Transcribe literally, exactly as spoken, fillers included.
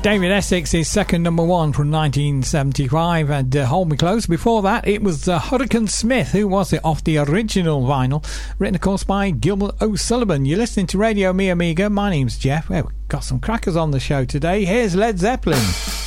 David Essex's second number one from nineteen seventy-five, and uh, Hold Me Close. Before that, it was uh, Hurricane Smith, who was it, off the original vinyl, written, of course, by Gilbert O'Sullivan. You're listening to Radio Mi Amiga. My name's Jeff. Well, we've got some crackers on the show today. Here's Led Zeppelin.